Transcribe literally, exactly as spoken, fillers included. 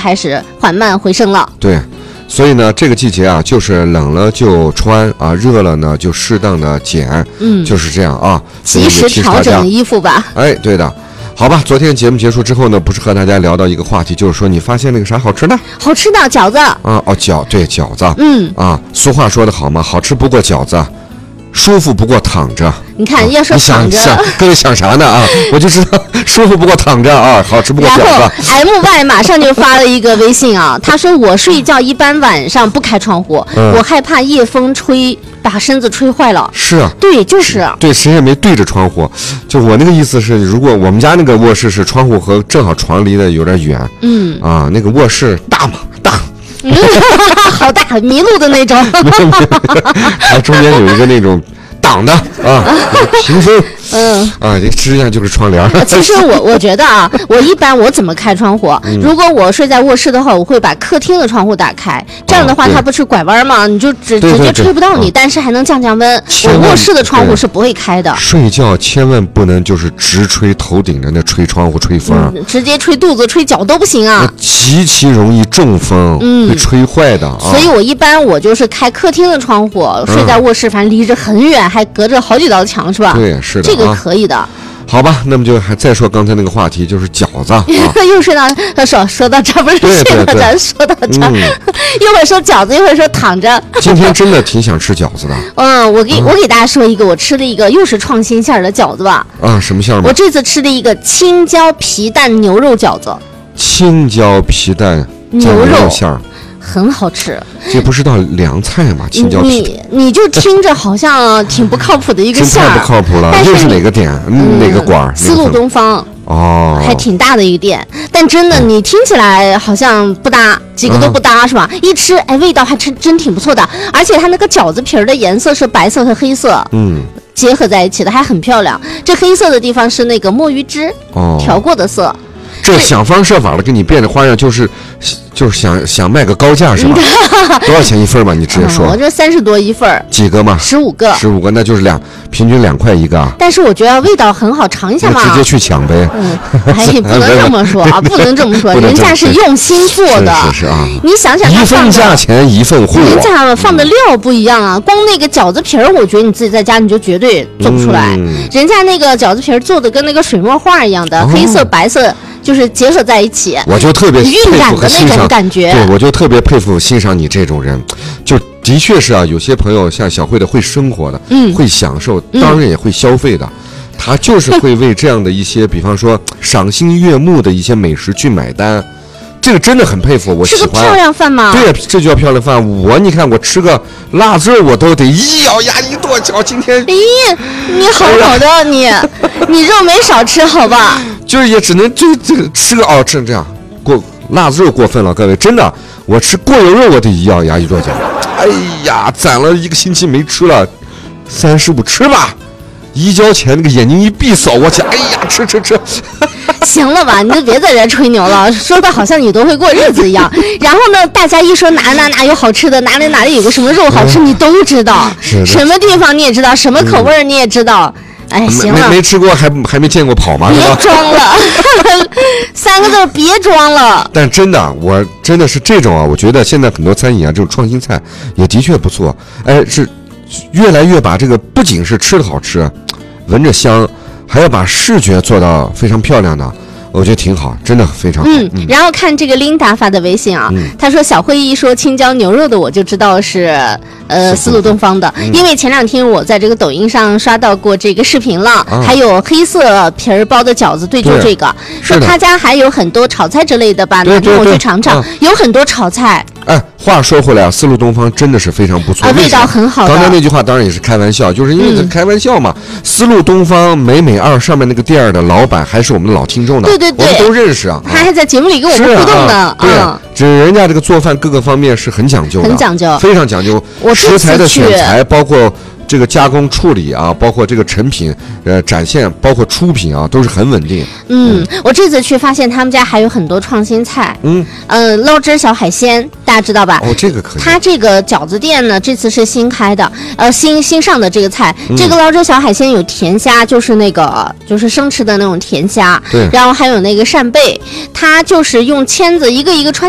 开始缓慢回升了。 对。所以呢，这个季节啊，就是冷了就穿啊，热了呢就适当的减， 嗯， 就是这样啊， 及时调整衣服吧。 哎，对的。好吧，昨天节目结束之后呢，不是和大家聊到一个话题，就是说你发现那个啥好吃的？ 好吃的饺子啊， 哦，饺，对，饺子， 嗯啊，俗话说得好嘛，好吃不过饺子，舒服不过躺着。 你看，要说躺着， 想各位想啥呢啊？我就知道舒服不过躺着啊，好吃不过饺子。 然后 M Y 马上就发了一个微信啊，他说我睡觉一般晚上不开窗户， 嗯、 我害怕夜风吹把身子吹坏了。 是啊， 对，就是对，谁也没对着窗户。就我那个意思是，如果我们家那个卧室是窗户和正好床离得有点远， 嗯啊，那个卧室大嘛大。 嗯、好大，迷路的那种。 它中间有一个那种挡的啊，屏风， 嗯啊，这实际上就是窗帘。 其实我我觉得啊，我一般我怎么开窗户？嗯、如果我睡在卧室的话，我会把客厅的窗户打开，这样的话、哦、它不是拐弯吗？你就直直接吹不到你，但是还能降降温。我卧室的窗户是不会开的。 睡觉千万不能就是直吹头顶着那吹窗户吹风、 嗯，直接吹肚子、吹脚都不行啊， 极其容易中风，嗯，会吹坏的啊。 所以我一般我就是开客厅的窗户，睡在卧室，反正离着很远，还隔着好几道墙，是吧？ 对，是的， 这个可以的。啊好吧，那么就还再说刚才那个话题，就是饺子。啊、 又说到他说说到这儿，不是睡到这儿，说到这儿，嗯、一会儿说饺子，一会儿说躺着。 今天真的挺想吃饺子的。 嗯，我给、嗯、我给大家说一个，我吃了一个又是创新馅儿的饺子吧。 啊，什么馅儿？ 我这次吃了一个青椒皮蛋牛肉饺子。 青椒皮蛋牛肉馅儿。 很好吃， 这不是道凉菜吗？青椒皮， 你你就听着好像挺不靠谱的一个馅儿， 真太不靠谱了。又是哪个店？嗯、哪个馆？ 丝路东方哦， 还挺大的一个店，但真的你听起来好像不搭，几个都不搭、嗯、是吧？一吃，哎，味道还真真挺不错的，而且它那个饺子皮儿的颜色是白色和黑色，嗯，结合在一起的，还很漂亮。这黑色的地方是那个墨鱼汁哦调过的色。 这想方设法的给你变着花样，就是就是想想卖个高价是吧？多少钱一份吧？你直接说。 嗯、我这三十多一份。 几个嘛？ 十五个。 十五个，那就是两，平均两块一个。 但是我觉得味道很好，尝一下嘛。 直接去抢呗。 嗯，哎，不能这么说啊，不能这么说，人家是用心做的。 是是是啊。 你想想， 一份价钱一份货。 人家放的料不一样啊，光那个饺子皮儿，我觉得你自己在家你就绝对做不出来。嗯、人家那个饺子皮儿做的跟那个水墨画一样的，哦、黑色白色。就是结合在一起， 我就特别晕染的那种感觉。 对，我就特别佩服欣赏你这种人，就的确是啊，有些朋友像小慧的会生活的，嗯，会享受，当然也会消费的，嗯、他就是会为这样的一些，比方说赏心悦目的一些美食去买单。这个真的很佩服，我喜欢。 是个漂亮饭吗？ 对呀，这就叫漂亮饭。我你看，我吃个辣子我都得一咬牙一跺脚。今天， 咦，你好好的、哎、你，你肉没少吃，好吧？ 就是也只能就这个吃个哦，这这样过辣子肉过分了，各位真的，我吃过油肉我得一咬牙一跺脚。哎呀，攒了一个星期没吃了，三十五吃吧。一交钱那个眼睛一闭扫过去，哎呀，吃吃吃。 行了吧，你就别在这吹牛了，说的好像你都会过日子一样。然后呢，大家一说哪哪哪有好吃的，哪里哪里有个什么肉好吃，嗯、你都知道。什么地方你也知道，什么口味你也知道。嗯、哎，行了， 没没吃过还还没见过跑吗？ 别装了，三个字别装了。 但真的，我真的是这种啊，我觉得现在很多餐饮啊，这种创新菜也的确不错。哎，是越来越把这个不仅是吃的好吃，闻着香。还要把视觉做到非常漂亮的，我觉得挺好，真的非常好。 嗯，嗯然后看这个琳达发的微信啊，嗯、他说小慧一说青椒牛肉的，我就知道是呃丝路东方的、嗯，因为前两天我在这个抖音上刷到过这个视频了，啊、还有黑色皮儿包的饺子，对，就这个，说他家还有很多炒菜之类的吧，哪天我去尝尝，啊、有很多炒菜。 哎，话说回来啊，丝路东方真的是非常不错， 啊，味道很好的。 刚才那句话当然也是开玩笑，就是因为开玩笑嘛。嗯、丝路东方美美二上面那个店的老板还是我们的老听众呢， 对对对， 我们都认识啊。 他还在节目里跟我们互动呢。 啊、对啊，这、嗯、人家这个做饭各个方面是很讲究的， 很讲究， 非常讲究。食材的选材，包括这个加工处理啊，包括这个成品呃展现，包括出品啊，都是很稳定。 嗯，嗯我这次去发现他们家还有很多创新菜。嗯嗯、呃，捞汁小海鲜，大家知道吧？ 哦，这个可以。 他这个饺子店呢，这次是新开的，呃，新新上的这个菜，嗯、这个捞汁小海鲜有甜虾，就是那个就是生吃的那种甜虾， 对， 然后还有那个扇贝，它就是用签子一个一个穿。